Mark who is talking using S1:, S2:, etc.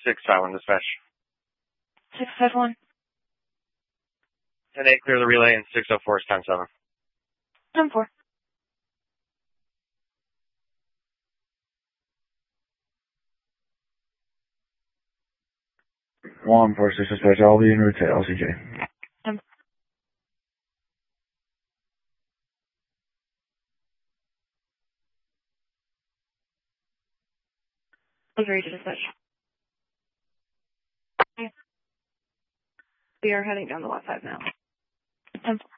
S1: 651 dispatch.
S2: 651.
S1: 10-8, clear the relay, and 604 is time 7.
S2: 10-4.
S3: One 46 dispatch, I'll be en route to LCJ.
S2: Agree to dispatch. We are heading down the lot 5 now. 10-4.